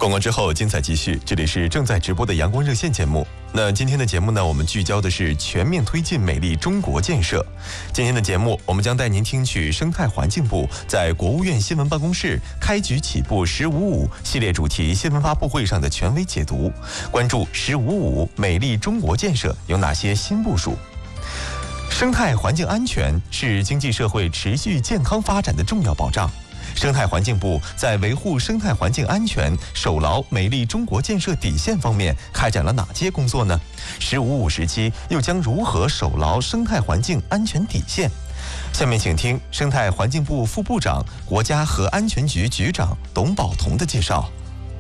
广告之后，精彩继续。这里是正在直播的阳光热线节目。那今天的节目呢，我们聚焦的是全面推进美丽中国建设。今天的节目，我们将带您听取生态环境部在国务院新闻办公室开局起步“十五五”系列主题新闻发布会上的权威解读，关注“十五五”美丽中国建设有哪些新部署。生态环境安全是经济社会持续健康发展的重要保障。生态环境部在维护生态环境安全、守牢美丽中国建设底线方面开展了哪些工作呢？“15·5”时期又将如何守牢生态环境安全底线？下面请听生态环境部副部长、国家核安全局局长董宝同的介绍。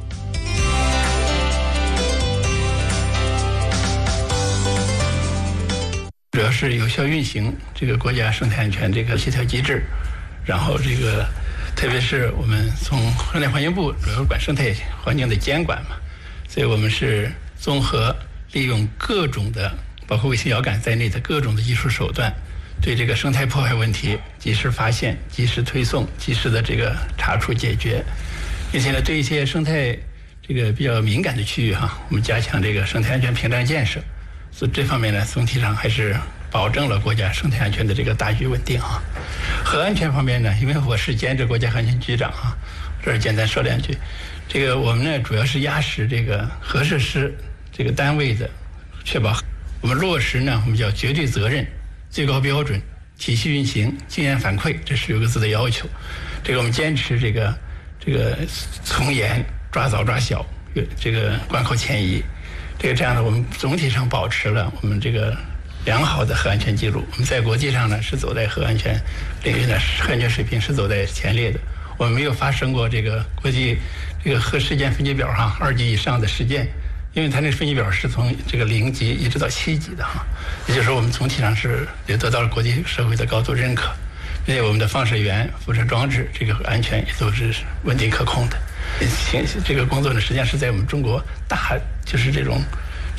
主要是有效运行这个国家生态安全这个协调机制，然后特别是我们从生态环境部主要管生态环境的监管嘛，所以我们是综合利用各种的，包括卫星遥感在内的各种的技术手段，对这个生态破坏问题及时发现、及时推送、及时的这个查处解决，并且呢，对一些生态这个比较敏感的区域我们加强这个生态安全屏障建设，所以这方面呢，总体上还是保证了国家生态安全的这个大局稳定核安全方面呢，因为我是兼职国家核安全局长这儿简单说两句。这个我们呢主要是压实这个核设施这个单位的确保，我们落实呢我们叫绝对责任、最高标准、体系运行、经验反馈这16个字的要求。这个我们坚持这个从严抓早抓小，这个关口迁移。这样呢，我们总体上保持了我们这个良好的核安全记录。我们在国际上呢是走在核安全领域呢，核安全水平是走在前列的。我们没有发生过这个国际这个核事件分级表2级以上的事件，因为它那分级表是从这个0级一直到7级的也就是说我们总体上是也得到了国际社会的高度认可，并且我们的放射源、辐射装置这个安全也都是稳定可控的。这个工作呢，实际上是在我们中国就是这种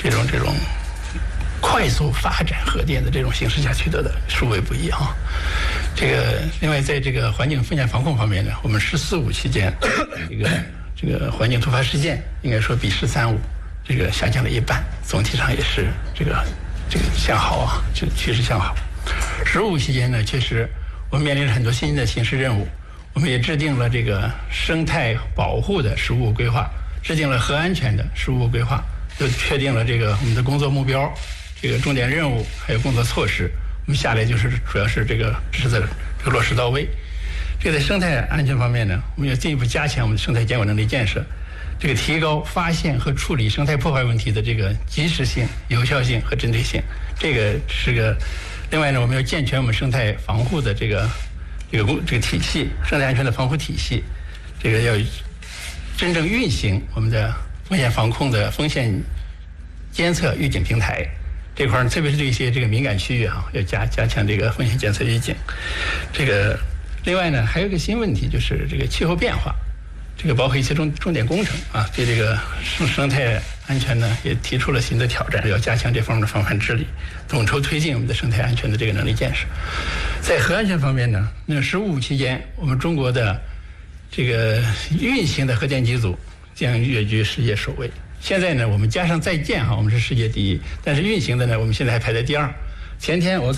快速发展核电的这种形势下取得的，殊为不易另外在这个环境风险防控方面呢，我们“14·5”期间这个环境突发事件应该说比“13·5”这个下降了一半，总体上也是这个向好这个趋势向好。“15·5”期间呢，确实我们面临着很多新的形势任务，我们也制定了这个生态保护的“15·5”规划，制定了核安全的“15·5”规划，又确定了这个我们的工作目标、这个重点任务还有工作措施。我们下来主要是这个落实到位。这个在生态安全方面呢，我们要进一步加强我们的生态监管能力建设，这个提高发现和处理生态破坏问题的这个及时性、有效性和针对性。另外呢，我们要健全我们生态防护的这个体系，生态安全的防护体系，这个要真正运行我们的风险防控的风险监测预警平台这块，特别是对一些这个敏感区域要加强这个风险监测预警。另外呢，还有一个新问题，就是这个气候变化，这个包括一些重点工程对这个生态安全呢也提出了新的挑战，要加强这方面的防范治理，统筹推进我们的生态安全的这个能力建设。在核安全方面呢，那“15·5”期间，我们中国的这个运行的核电机组将跃居世界首位。现在呢，我们加上在建我们是世界第一，但是运行的呢，我们现在还排在第2。前天我